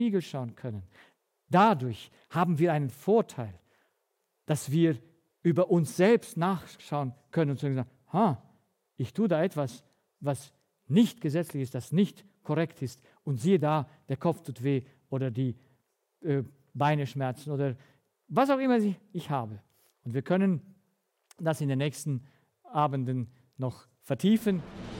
Spiegel schauen können. Dadurch haben wir einen Vorteil, dass wir über uns selbst nachschauen können und sagen, ich tue da etwas, was nicht gesetzlich ist, das nicht korrekt ist. Und siehe da, der Kopf tut weh oder die Beine schmerzen oder was auch immer ich habe. Und wir können das in den nächsten Abenden noch vertiefen.